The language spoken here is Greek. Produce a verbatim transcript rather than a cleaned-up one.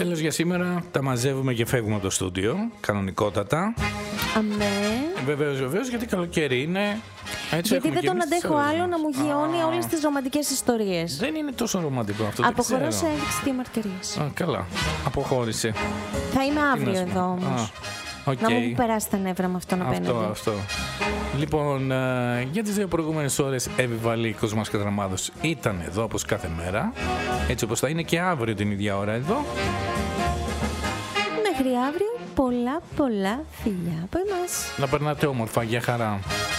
Τέλος για σήμερα. Τα μαζεύουμε και φεύγουμε από το στούντιο. Κανονικότατα. Αμέ. Βεβαίως, βεβαίως, γιατί καλοκαίρι είναι. Έτσι γιατί δεν τον αντέχω άλλο να μου γιώνει όλες τις ρομαντικές ιστορίες. Δεν είναι τόσο ρομαντικό αυτό. Αποχωρώ σε ένδειξη διαμαρτυρίας. Καλά. Αποχώρησε. Θα είμαι αύριο εδώ όμως. Okay. Να μου περάσει τα νεύρα με αυτόν απέναντι. Αυτό, αυτό. Λοιπόν, ε, για τις δύο προηγούμενες ώρες Εύη Κοσμάς Κατραμάδος ήταν εδώ όπως κάθε μέρα. Έτσι όπως θα είναι και αύριο την ίδια ώρα εδώ. Μέχρι αύριο πολλά πολλά φιλιά από εμάς. Να περνάτε όμορφα, για χαρά.